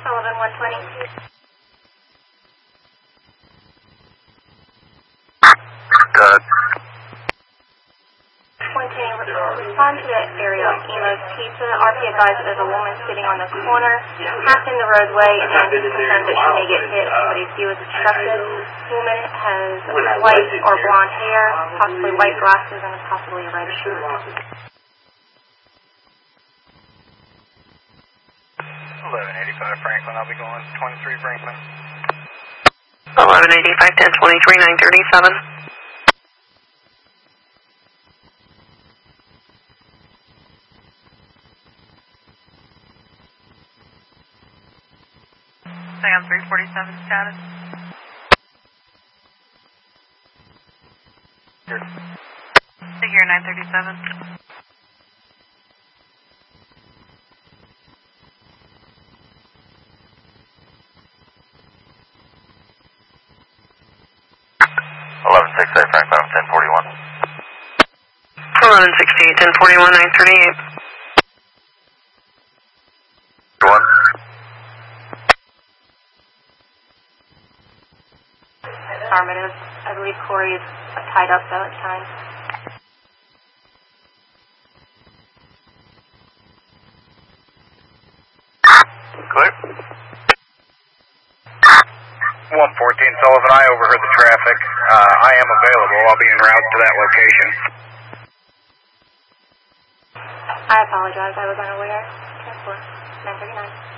Sullivan 120. Good. 110, respond to the area of Emo's Pizza. RP advised that there's a woman sitting on the corner, half in the roadway, and is concerned that she may get hit. Somebody's view is obstructed. The woman has white or blonde hair, possibly white glasses, and possibly a red shirt. 1185 Franklin, I'll be going 23 Franklin. 1185, 1023, 937. Stay on 347 status. Good. Figure 937. 1168 Franklin, 1041. 1168, 1041, 938. One. Affirmative. I believe Corey is tied up though at times. Clear. 114 Sullivan, I overheard the traffic. I am available. I'll be en route to that location. I apologize. I was unaware. 10-4, 939.